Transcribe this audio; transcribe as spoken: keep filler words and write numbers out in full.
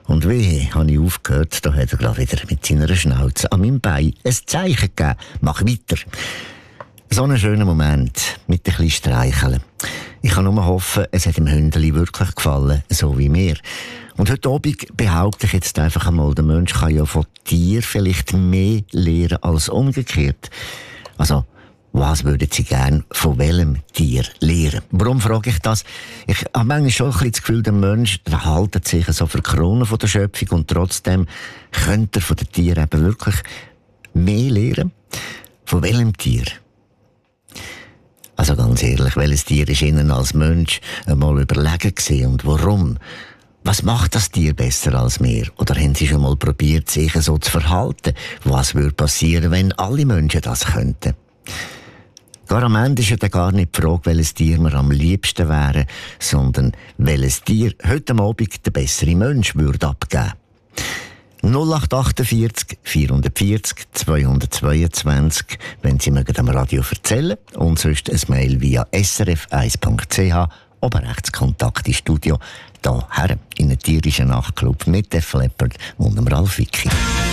Und wie habe ich aufgehört, da hat er gleich wieder mit seiner Schnauze an meinem Bein ein Zeichen gegeben. Mach weiter. So ein schöner Moment mit ein bisschen Streicheln. Ich kann nur hoffen, es hat dem Hündeli wirklich gefallen, so wie mir. Und heute Abend behaupte ich jetzt einfach einmal, der Mensch kann ja von Tieren vielleicht mehr lernen als umgekehrt. Also, was würden Sie gerne von welchem Tier lernen? Warum frage ich das? Ich habe manchmal schon ein bisschen das Gefühl, der Mensch der haltet sich so für die Krone von der Schöpfung und trotzdem könnte er von den Tieren eben wirklich mehr lernen. Von welchem Tier? Also ganz ehrlich, welches Tier ist Ihnen als Mensch einmal überlegen gewesen und warum? Was macht das Tier besser als wir? Oder haben Sie schon mal probiert, sich so zu verhalten? Was würde passieren, wenn alle Menschen das könnten? Gar am Ende ist ja gar nicht die Frage, welches Tier wir am liebsten wären, sondern welches Tier heute Abend der bessere Mensch würde abgeben. null acht achtundvierzig, vierhundertvierzig, zweihundertzweiundzwanzig, wenn Sie mögen am Radio erzählen und sonst ein Mail via s r f eins punkt c h, oben rechts Kontakt ins Studio, da her in den tierischen Nachtclub mit Def Leppard und dem Ralf Wicki.